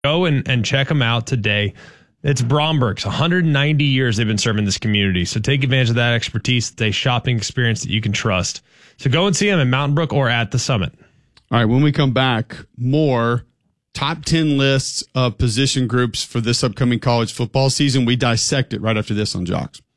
Go and check them out today. It's Bromberg's. 190 years they've been serving this community. So take advantage of that expertise. It's a shopping experience that you can trust. So go and see them in Mountain Brook or at the Summit. All right, when we come back, more top 10 lists of position groups for this upcoming college football season. We dissect it right after this on Jocks.